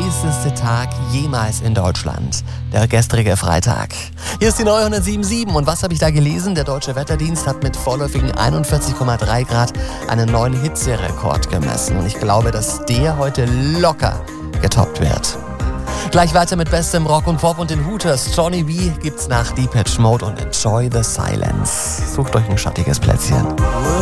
heißeste Tag jemals in Deutschland. Der gestrige Freitag. Hier ist die neue 107.7 und was habe ich da gelesen? Der Deutsche Wetterdienst hat mit vorläufigen 41,3 Grad einen neuen Hitzerekord gemessen. Und ich glaube, dass der heute locker getoppt wird. Gleich weiter mit bestem Rock und Pop und den Hooters. Johnny B gibt's nach Depeche Mode und Enjoy the Silence. Sucht euch ein schattiges Plätzchen.